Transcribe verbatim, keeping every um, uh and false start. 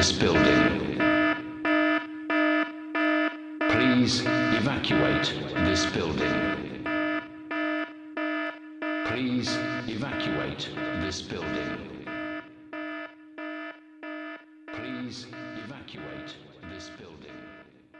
this building. Please evacuate this building. Please evacuate this building. Please evacuate this building.